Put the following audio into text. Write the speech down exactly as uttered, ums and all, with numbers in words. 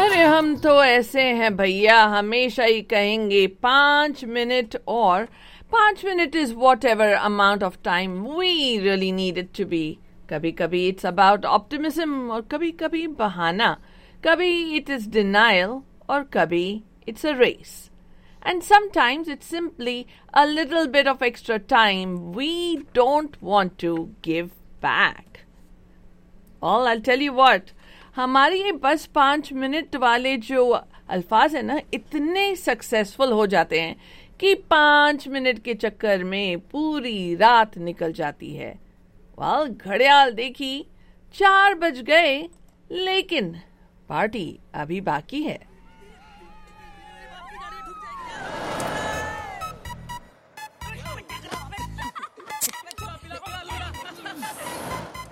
अरे हम तो ऐसे हैं भैया, हमेशा ही कहेंगे पांच मिनट और पांच minute is what ever amount of time we really need it to be. कभी कभी इट्स अबाउट ऑप्टिमिज्म और कभी कभी बहाना, कभी इट इज डिनायल और कभी it's a race. And sometimes it's simply a little bit of extra time we don't want to give back. Well, I'll tell you what, हमारे ये बस पाँच मिनट वाले जो अल्फाज है ना, इतने सक्सेसफुल हो जाते हैं कि पाँच मिनट के चक्कर में पूरी रात निकल जाती है. वाल घड़ियाल देखी, चार बज गए, लेकिन पार्टी अभी बाकी है.